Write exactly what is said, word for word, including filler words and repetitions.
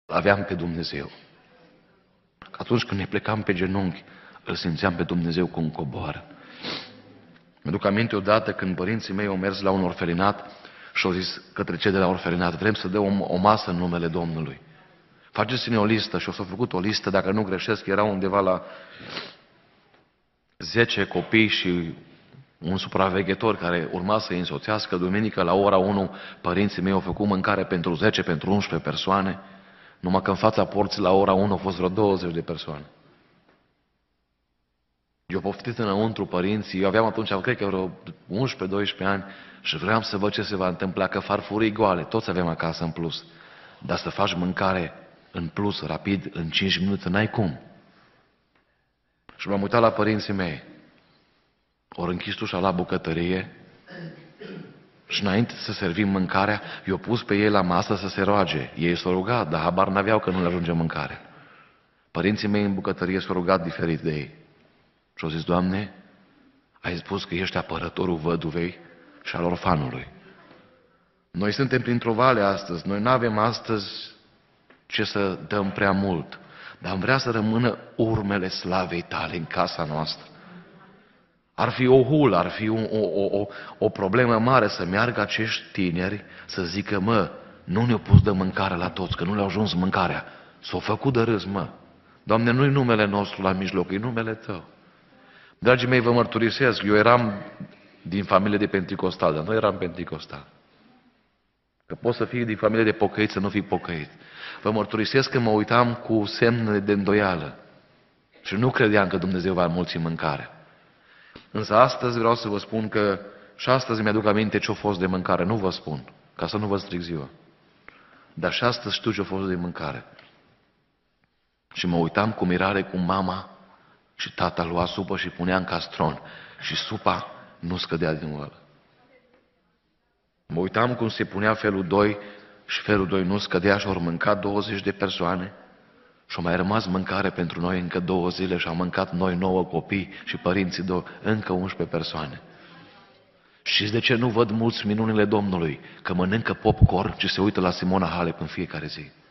aveam pe Dumnezeu. Atunci când ne plecam pe genunchi, îl simțeam pe Dumnezeu cum coboară. Mi-aduc aminte odată când părinții mei au mers la un orfelinat și au zis către cei de la orfelinat: vrem să dăm o, o masă în numele Domnului. Faceți-ne o listă. Și au făcut o listă, dacă nu greșesc, era undeva la zece copii și un supraveghetor care urma să îi însoțească. Duminică la ora unu părinții mei au făcut mâncare pentru zece, pentru unsprezece persoane. Numai că în fața porții la ora unu au fost vreo douăzeci de persoane. Eu poftit înăuntru părinții, eu aveam atunci, cred că vreo unsprezece doisprezece ani și vreau să văd ce se va întâmpla, că farfurii goale, toți avem acasă în plus. Dar să faci mâncare în plus, rapid, în cinci minute, n-ai cum. Și m-am uitat la părinții mei. Ori închis ușa la bucătărie și înainte să servim mâncarea, i-au pus pe ei la masă să se roage. Ei s-au rugat, dar habar n-aveau că nu le ajunge mâncare. Părinții mei în bucătărie s-au rugat diferit de ei. Și au zis: Doamne, ai spus că ești apărătorul văduvei și al orfanului. Noi suntem printr-o vale astăzi, noi nu avem astăzi ce să dăm prea mult, dar am vrea să rămână urmele slavei tale în casa noastră. Ar fi o hulă, ar fi o, o, o, o problemă mare să meargă acești tineri să zică: mă, nu ne-au pus de mâncare la toți, că nu le-a ajuns mâncarea. S-au făcut de râs, mă. Doamne, nu-i numele nostru la mijloc, e numele Tău. Dragii mei, vă mărturisesc, eu eram din familie de penticostal, dar nu eram penticostal. Că poți să fii din familie de pocăit, să nu fii pocăit. Vă mărturisesc că mă uitam cu semne de îndoială și nu credeam că Dumnezeu va înmulți mâncarea. Însă astăzi vreau să vă spun că și astăzi mi-aduc aminte ce-a fost de mâncare. Nu vă spun, ca să nu vă stric ziua. Dar și astăzi știu ce-a fost de mâncare. Și mă uitam cu mirare cum mama și tata lua supă și punea în castron și supa nu scădea din oală. Mă uitam cum se punea felul doi și felul doi nu scădea și au mâncat douăzeci de persoane și au mai rămas mâncare pentru noi încă două zile și am mâncat noi nouă copii și părinții două, încă unsprezece persoane. Știți de ce nu văd mulți minunile Domnului? Că mănâncă popcorn și se uită la Simona Halep în fiecare zi.